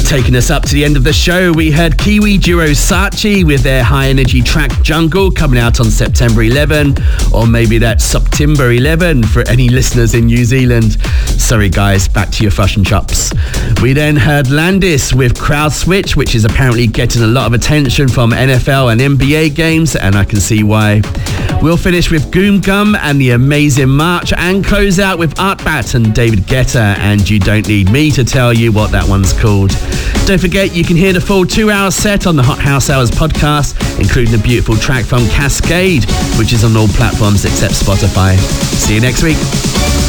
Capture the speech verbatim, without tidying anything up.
Taking us up to the end of the show, we heard Kiwi duo Saatchi with their high-energy track Jungle, coming out on September eleventh, or maybe that's September eleventh for any listeners in New Zealand. Sorry guys, back to your fashion chops. We then heard Landis with Crowd Switch, which is apparently getting a lot of attention from N F L and N B A games, and I can see why. We'll finish with Goom Gum and the Amazing March, and close out with Artbat and David Guetta and You Don't Need Me to tell you what that one's called. Don't forget, you can hear the full two-hour set on the Hot House Hours podcast, including a beautiful track from Cascade, which is on all platforms except Spotify. See you next week.